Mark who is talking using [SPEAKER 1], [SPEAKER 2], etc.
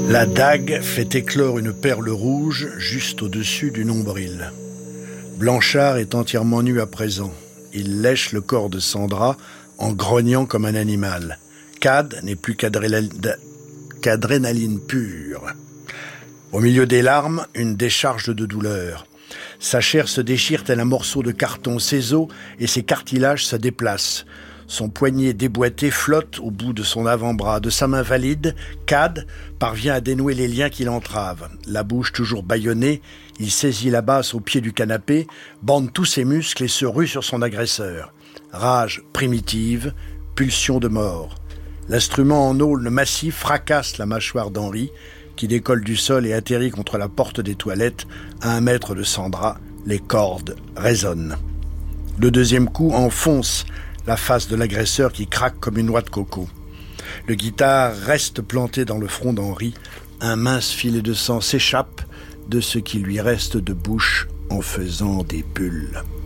[SPEAKER 1] La dague fait éclore une perle rouge juste au-dessus du nombril. Blanchard est entièrement nu à présent. Il lèche le corps de Sandra en grognant comme un animal. Cad n'est plus qu'adrénaline pure. Au milieu des larmes, une décharge de douleur. Sa chair se déchire tel un morceau de carton, ses os et ses cartilages se déplacent. Son poignet déboîté flotte au bout de son avant-bras. De sa main valide, Cad parvient à dénouer les liens qui l'entravent. La bouche toujours bâillonnée, il saisit la basse au pied du canapé, bande tous ses muscles et se rue sur son agresseur. Rage primitive, pulsion de mort. L'instrument en aulne massif fracasse la mâchoire d'Henri, qui décolle du sol et atterrit contre la porte des toilettes à 1 mètre de Sandra. Les cordes résonnent. Le deuxième coup enfonce la face de l'agresseur qui craque comme une noix de coco. Le guitare reste planté dans le front d'Henri. Un mince filet de sang s'échappe de ce qui lui reste de bouche en faisant des bulles.